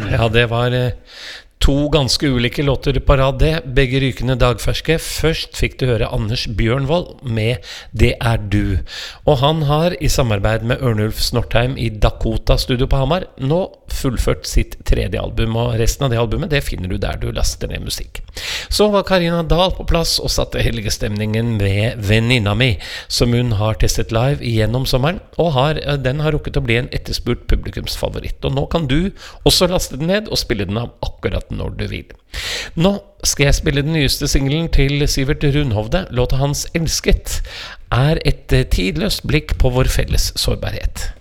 Ja, det var to ganske ulike låter på rad det, begge rykende dagferske. Først fikk du høre Anders Bjørnvold med Det er du. Og han har i samarbeid med Ørnulf Snortheim i Dakota Studio på Hamar nå fullført sitt tredje album, og resten av det albumet det finner du der du laster ned musikk. Så var Karina Dahl på plass og satte helgestemningen med Venninna mi, som hun har testet live gjennom sommeren, og den har rukket å bli en etterspurt publikumsfavoritt. Og nå kan du også laste den ned og spille den av akkurat når du vil. Nå skal jeg spille den nyeste singlen til Sivert Rundhovde. Låta hans Elsket er et tidløst blikk på vår felles sårbarhet.